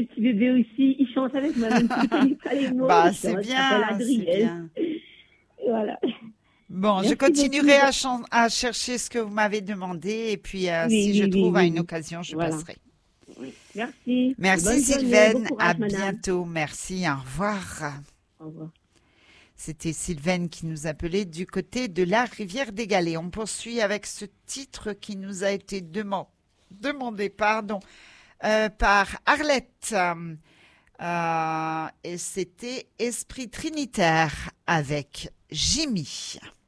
le petit bébé aussi, il chante avec moi, même s'il ne connaît pas les mots. Bah, Il c'est chante, il bien, s'appelle c'est Adriel. bien. Voilà. Bon, je Merci continuerai beaucoup. à chercher ce que vous m'avez demandé et puis Oui, si je oui, oui, trouve à oui, une oui. occasion, je Voilà. passerai. Oui. Merci. Et Merci bonne journée. Bon Sylvaine, à courage, madame. bientôt. Merci, au revoir. Au revoir. C'était Sylvaine qui nous appelait du côté de la rivière des Galets. On poursuit avec ce titre qui nous a été demandé par Arlette. Et c'était Esprit Trinitaire avec Jimmy.